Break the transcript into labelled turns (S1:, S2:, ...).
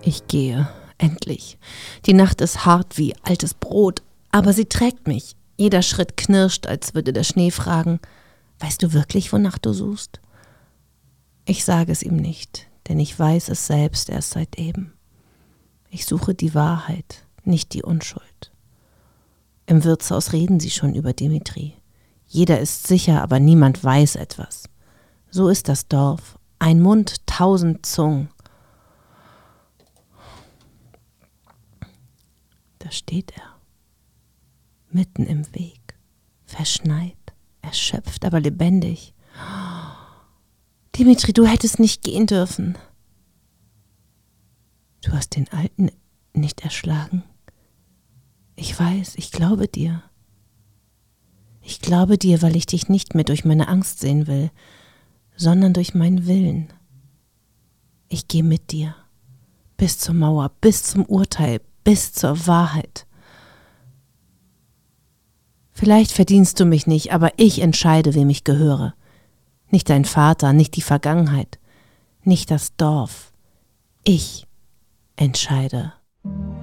S1: Ich gehe, endlich. Die Nacht ist hart wie altes Brot, aber sie trägt mich. Jeder Schritt knirscht, als würde der Schnee fragen: Weißt du wirklich, wonach du suchst? Ich sage es ihm nicht, denn ich weiß es selbst erst seit eben. Ich suche die Wahrheit, nicht die Unschuld. Im Wirtshaus reden sie schon über Dimitri. Jeder ist sicher, aber niemand weiß etwas. So ist das Dorf. Ein Mund, 1000 Zungen. Da steht er, mitten im Weg, verschneit, erschöpft, aber lebendig. Dimitri, du hättest nicht gehen dürfen. Du hast den Alten nicht erschlagen. Ich weiß, ich glaube dir. Ich glaube dir, weil ich dich nicht mehr durch meine Angst sehen will, sondern durch meinen Willen. Ich gehe mit dir, bis zur Mauer, bis zum Urteil, bis zur Wahrheit. Vielleicht verdienst du mich nicht, aber ich entscheide, wem ich gehöre. Nicht dein Vater, nicht die Vergangenheit, nicht das Dorf. Ich entscheide.